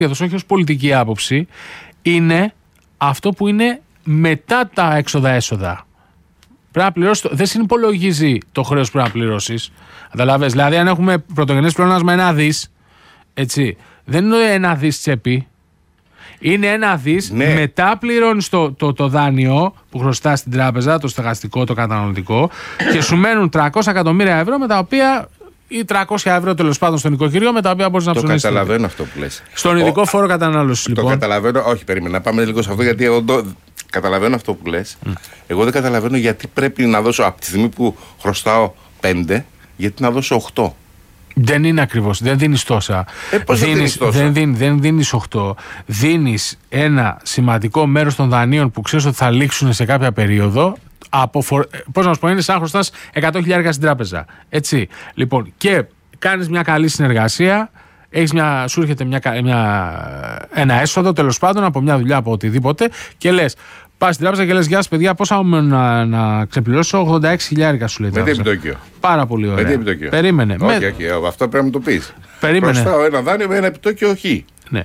όχι ως πολιτική άποψη, είναι αυτό που είναι μετά τα έξοδα-έσοδα. Πρέπει να πληρώσεις, δεν συνυπολογίζει το χρέος που πρέπει να πληρώσεις. Καταλαβες, δηλαδή αν έχουμε πρωτογενές πλεόνασμα 1 δις, έτσι, δεν είναι 1 δις τσέπη. Είναι 1 δις, ναι. Μετά πληρώνεις το δάνειο που χρωστάς στην τράπεζα, το στεγαστικό, το καταναλωτικό, και σου μένουν 300 εκατομμύρια ευρώ, με τα οποία, ή 300 ευρώ τέλος πάντων στον νοικοκυριό, με τα οποία μπορείς να ψωνίσεις. Το καταλαβαίνω αυτό που λες. Στον ειδικό φόρο κατανάλωσης, λοιπόν. Το καταλαβαίνω, όχι, περίμενα να πάμε λίγο σε αυτό, γιατί εγώ καταλαβαίνω αυτό που λες. Εγώ δεν καταλαβαίνω γιατί πρέπει να δώσω από τη στιγμή που χρωστάω 5, γιατί να δώσω 8. Δεν είναι ακριβώς, δεν δίνεις τόσα. Πώς δεν δίνεις 8. Δίνεις ένα σημαντικό μέρος των δανείων που ξέρεις ότι θα λήξουν σε κάποια περίοδο. Πώς να σου πω, είναι σαν χρωστάς 100.000 στην τράπεζα. Έτσι. Λοιπόν, και κάνεις μια καλή συνεργασία, σου έρχεται ένα έσοδο τέλος πάντων από μια δουλειά, από οτιδήποτε, και λες. Πας στην τράπεζα και λες: γεια σας, παιδιά, πόσα μου να ξεπληρώσω? 86.000 σου λέει. Με τι επιτόκιο? Πάρα πολύ ωραία. Με τι επιτόκιο? Περίμενε. Όχι, αυτό πρέπει να το πεις. Περίμενε. Χρωστάω ένα δάνειο με ένα επιτόκιο χ. Ναι.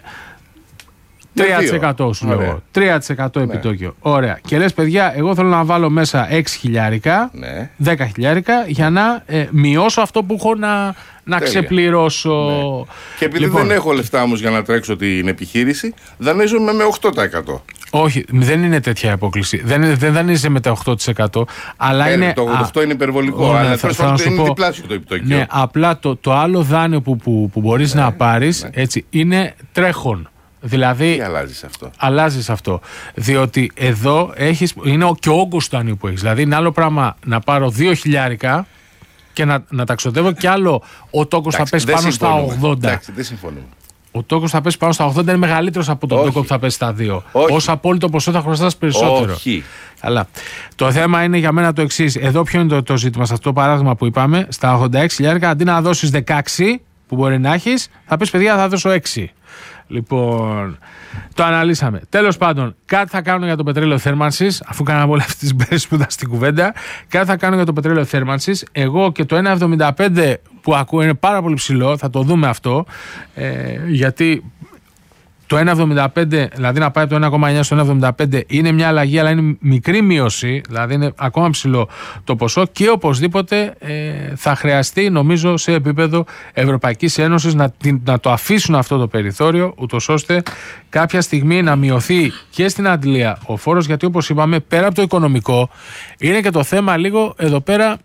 3% σου λέω. 3% επιτόκιο. Ωραία. Και λες: παιδιά, εγώ θέλω να βάλω μέσα 6.000, 10.000 για να μειώσω αυτό που έχω να ξεπληρώσω. Ναι. Και επειδή δεν έχω λεφτά όμως για να τρέξω την επιχείρηση, δανείζομαι με 8%. Όχι, δεν είναι τέτοια απόκληση. Δεν δανείζεσαι με τα 8%. Αλλά είναι. Το 8% είναι υπερβολικό. Αλλά είναι διπλάσιο το επιτόκιο. Ναι, απλά το άλλο δάνειο που μπορείς να πάρεις, έτσι, είναι τρέχον. Δηλαδή, τι αλλάζεις αυτό? Αλλάζεις αυτό. Διότι εδώ είναι και ο όγκος του δανείου που έχεις. Δηλαδή, είναι άλλο πράγμα να πάρω 2.000 και να τα ξοδεύω, και άλλο ο τόκος θα πέσει πάνω στα 80. Εντάξει, δεν συμφωνούμε. Ο τόκος θα πέσει πάνω στα 80, είναι μεγαλύτερος από τον τόκο που θα πέσει στα 2. Ως απόλυτο ποσό θα χρωστάς περισσότερο. Όχι. Αλλά το θέμα είναι για μένα το εξής. Εδώ ποιο είναι το ζήτημα? Σε αυτό το παράδειγμα που είπαμε, στα 86.000, αντί να δώσεις 16 που μπορεί να έχεις, θα πεις: παιδιά, θα δώσω 6. Λοιπόν, το αναλύσαμε. Τέλος πάντων, κάτι θα κάνω για το πετρέλαιο θέρμανσης, αφού κάναμε όλη αυτή την σπουδαστή στην κουβέντα. Κάτι θα κάνω για το πετρέλαιο θέρμανσης. Εγώ και το 1,75 που ακούω είναι πάρα πολύ ψηλό, θα το δούμε αυτό. Γιατί το 1,75, δηλαδή να πάει από το 1,9 στο 1,75, είναι μια αλλαγή, αλλά είναι μικρή μείωση, δηλαδή είναι ακόμα ψηλό το ποσό, και οπωσδήποτε θα χρειαστεί, νομίζω, σε επίπεδο Ευρωπαϊκής Ένωσης να το αφήσουν αυτό το περιθώριο, ούτως ώστε κάποια στιγμή να μειωθεί και στην αντλία ο φόρος, γιατί όπως είπαμε, πέρα από το οικονομικό, είναι και το θέμα λίγο εδώ πέρα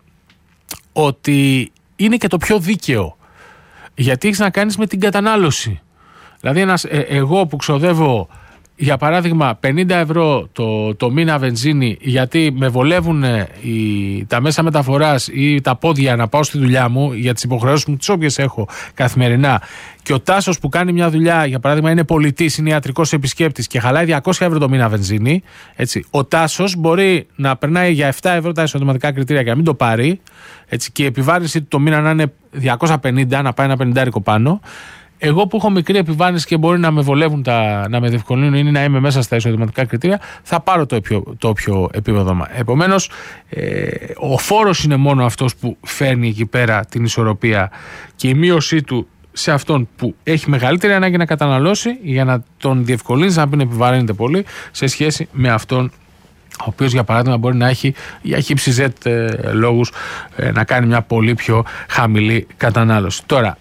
ότι είναι και το πιο δίκαιο, γιατί έχεις να κάνεις με την κατανάλωση. Δηλαδή εγώ που ξοδεύω, για παράδειγμα, 50 ευρώ το μήνα βενζίνη, γιατί με βολεύουν τα μέσα μεταφοράς ή τα πόδια να πάω στη δουλειά μου για τις υποχρεώσεις μου, τις όποιες έχω καθημερινά, και ο Τάσος που κάνει μια δουλειά, για παράδειγμα, είναι πολιτής, είναι ιατρικός επισκέπτης και χαλάει 200 ευρώ το μήνα βενζίνη, έτσι, ο Τάσος μπορεί να περνάει για 7 ευρώ τα εισοδηματικά κριτήρια και να μην το πάρει, έτσι, και η επιβάρυνση του το μήνα να είναι 250, να πάει ένα 50 πάνω. Εγώ που έχω μικρή επιβάρυνση και μπορεί να με βολεύουν, να με διευκολύνουν ή να είμαι μέσα στα εισοδηματικά κριτήρια, θα πάρω το πιο επίπεδο. Επομένως, ο φόρος είναι μόνο αυτός που φέρνει εκεί πέρα την ισορροπία, και η μείωσή του σε αυτόν που έχει μεγαλύτερη ανάγκη να καταναλώσει, για να τον διευκολύνει να μην επιβαρύνεται πολύ, σε σχέση με αυτόν ο οποίος, για παράδειγμα, μπορεί να έχει για χύψη λόγους να κάνει μια πολύ πιο χαμηλή κατανάλωση. Τώρα,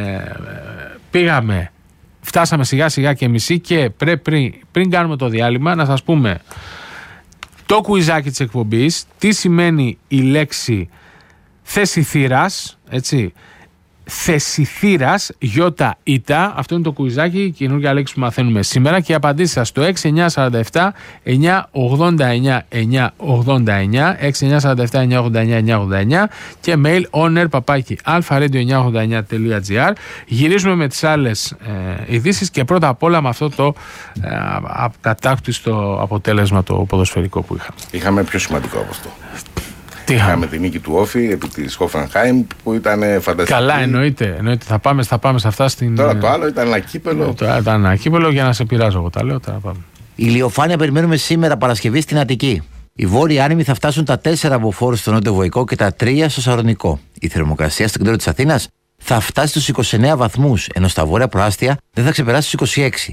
φτάσαμε σιγά σιγά και μισή, και πρέπει πριν κάνουμε το διάλειμμα να σας πούμε το κουιζάκι της εκπομπής, τι σημαίνει η λέξη θεσιθήρας, έτσι, θεσιθήρας, γιώτα-ήτα. Αυτό είναι το κουιζάκι, η καινούργια λέξη που μαθαίνουμε σήμερα, και οι απαντήσεις σας στο 6947 989 989, 6947 989 989, και mail oner@alpha-radio989.gr. Γυρίζουμε με τις άλλες ειδήσεις, και πρώτα απ' όλα με αυτό το κατάκτιστο αποτέλεσμα το ποδοσφαιρικό που είχαμε. Είχαμε πιο σημαντικό από αυτό. Είχαμε τη νίκη του Όφη επί της Hoffenheim που ήταν φανταστική. Καλά, εννοείται. Θα πάμε σε αυτά στην. Τώρα το άλλο ήταν ένα κύπελο. Ήταν ένα κύπελο για να σε πειράζω. Εγώ τα λέω. Τώρα πάμε. Ηλιοφάνεια περιμένουμε σήμερα Παρασκευή στην Αττική. Οι βόρειοι άνεμοι θα φτάσουν τα 4 από φόρους στο Νότιο Βοϊκό και τα 3 στο Σαλονικό. Η θερμοκρασία στο κέντρο της Αθήνας θα φτάσει στους 29 βαθμούς, ενώ στα βόρεια προάστια δεν θα ξεπεράσει τους 26.